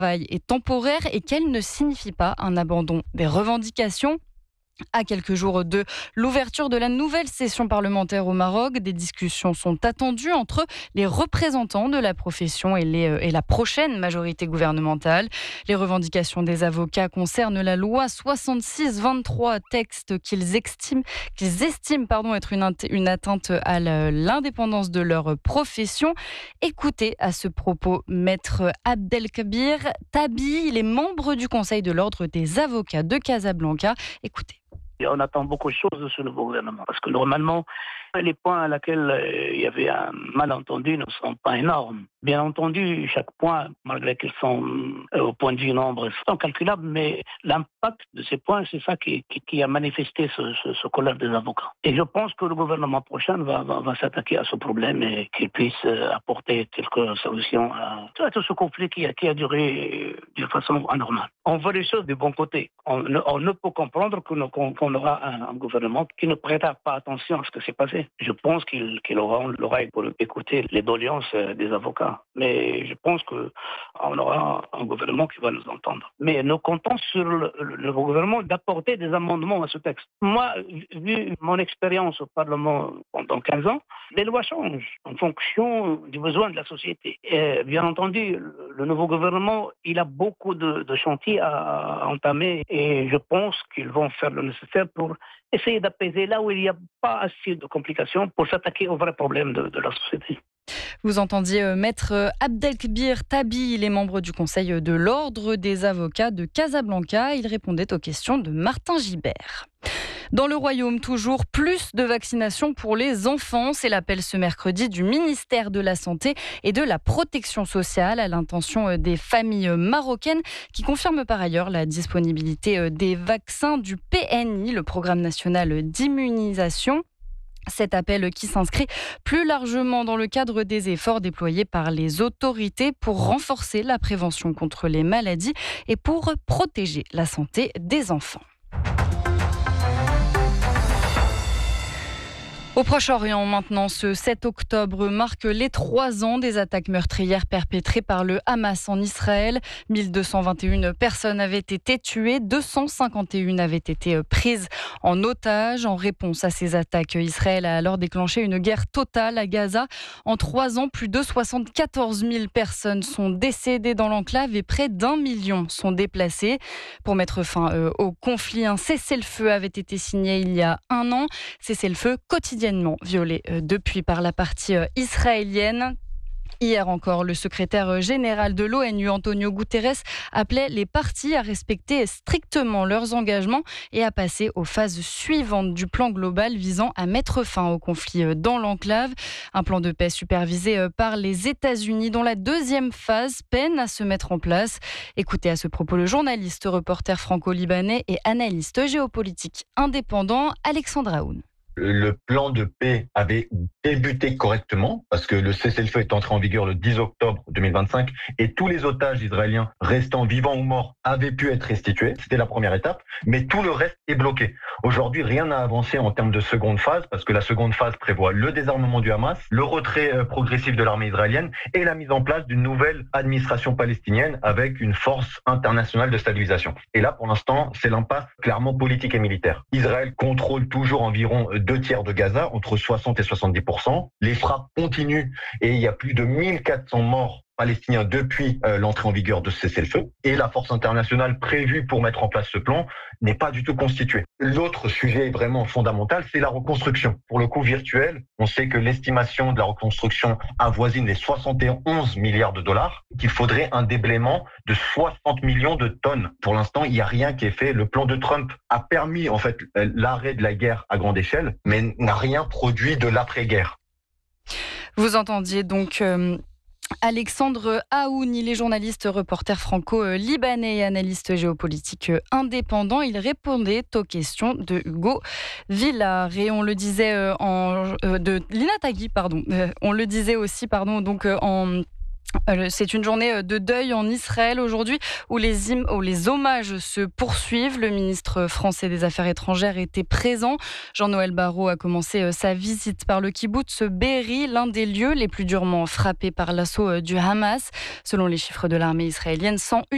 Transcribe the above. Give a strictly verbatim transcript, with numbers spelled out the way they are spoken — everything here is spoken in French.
travail est temporaire et qu'elle ne signifie pas un abandon des revendications. À quelques jours de l'ouverture de la nouvelle session parlementaire au Maroc, des discussions sont attendues entre les représentants de la profession et, les, et la prochaine majorité gouvernementale. Les revendications des avocats concernent la loi soixante-six vingt-trois, texte qu'ils estiment, qu'ils estiment pardon, être une, une atteinte à l'indépendance de leur profession. Écoutez à ce propos Maître Abdelkabir Tabi, il est membre du Conseil de l'Ordre des avocats de Casablanca. Écoutez. On attend beaucoup de choses de ce nouveau gouvernement. Parce que normalement, les points à laquelle euh, il y avait un malentendu ne sont pas énormes. Bien entendu, chaque point, malgré qu'ils sont euh, au point de vue nombre, sont calculables, mais l'impact de ces points, c'est ça qui, qui, qui a manifesté ce, ce, ce colère des avocats. Et je pense que le gouvernement prochain va, va, va s'attaquer à ce problème et qu'il puisse euh, apporter quelques solutions à, à tout ce conflit qui a, qui a duré euh, d'une façon anormale. On voit les choses du bon côté. On ne, on ne peut comprendre que nous, qu'on, qu'on aura un, un gouvernement qui ne prêtera pas attention à ce qui s'est passé. Je pense qu'il, qu'il aura l'oreille pour écouter les doléances des avocats. Mais je pense qu'on aura un gouvernement qui va nous entendre. Mais nous comptons sur le, le, le gouvernement d'apporter des amendements à ce texte. Moi, vu mon expérience au Parlement pendant quinze ans, les lois changent en fonction du besoin de la société. Et bien entendu, le, le nouveau gouvernement, il a beaucoup de, de chantiers à, à entamer et je pense qu'ils vont faire le nécessaire pour essayer d'apaiser là où il n'y a pas assez de complications pour s'attaquer aux vrais problèmes de, de la société. Vous entendiez euh, Maître Abdelkabir Tabi, il est membre du Conseil de l'Ordre des avocats de Casablanca. Il répondait aux questions de Martin Gibert. Dans le Royaume, toujours plus de vaccinations pour les enfants. C'est l'appel ce mercredi du ministère de la Santé et de la Protection sociale à l'intention des familles marocaines qui confirme par ailleurs la disponibilité des vaccins du P N I, le Programme national d'immunisation. Cet appel qui s'inscrit plus largement dans le cadre des efforts déployés par les autorités pour renforcer la prévention contre les maladies et pour protéger la santé des enfants. Au Proche-Orient, maintenant, ce sept octobre marque les trois ans des attaques meurtrières perpétrées par le Hamas en Israël. mille deux cent vingt et une personnes avaient été tuées, deux cent cinquante et un avaient été prises en otage. En réponse à ces attaques, Israël a alors déclenché une guerre totale à Gaza. En trois ans, plus de soixante-quatorze mille personnes sont décédées dans l'enclave et près d'un million sont déplacées. Pour mettre fin euh, au conflit, un cessez-le-feu avait été signé il y a un an. Cessez-le-feu quotidien violé depuis par la partie israélienne. Hier encore, le secrétaire général de l'ONU, Antonio Guterres, appelait les parties à respecter strictement leurs engagements et à passer aux phases suivantes du plan global visant à mettre fin au conflit dans l'enclave. Un plan de paix supervisé par les États-Unis dont la deuxième phase peine à se mettre en place. Écoutez à ce propos le journaliste, reporter franco-libanais et analyste géopolitique indépendant Alexandre Aoun. Le plan de paix avait débuté correctement parce que le cessez-le-feu est entré en vigueur le dix octobre deux mille vingt-cinq et tous les otages israéliens restant vivants ou morts avaient pu être restitués. C'était la première étape, mais tout le reste est bloqué. Aujourd'hui, rien n'a avancé en termes de seconde phase parce que la seconde phase prévoit le désarmement du Hamas, le retrait progressif de l'armée israélienne et la mise en place d'une nouvelle administration palestinienne avec une force internationale de stabilisation. Et là, pour l'instant, c'est l'impasse clairement politique et militaire. Israël contrôle toujours environ deux tiers de Gaza, entre soixante et soixante-dix pour cent. Les frappes continuent et il y a plus de mille quatre cents morts palestiniens depuis euh, l'entrée en vigueur de ce cessez-le-feu. Et la force internationale prévue pour mettre en place ce plan n'est pas du tout constituée. L'autre sujet vraiment fondamental, c'est la reconstruction. Pour le coup virtuel, on sait que l'estimation de la reconstruction avoisine les soixante et onze milliards de dollars, qu'il faudrait un déblaiement de soixante millions de tonnes. Pour l'instant, il n'y a rien qui est fait. Le plan de Trump a permis en fait l'arrêt de la guerre à grande échelle, mais n'a rien produit de l'après-guerre. Vous entendiez donc... Euh... Alexandre Aoun, il est journaliste, reporter franco-libanais et analyste géopolitique indépendant. Il répondait aux questions de Hugo Villard. Et on le disait en de Lina Tagui, pardon. On le disait aussi, pardon, donc en c'est une journée de deuil en Israël aujourd'hui où les, im- où les hommages se poursuivent. Le ministre français des Affaires étrangères était présent. Jean-Noël Barrot a commencé sa visite par le kibboutz Be'eri, l'un des lieux les plus durement frappés par l'assaut du Hamas. Selon les chiffres de l'armée israélienne, cent un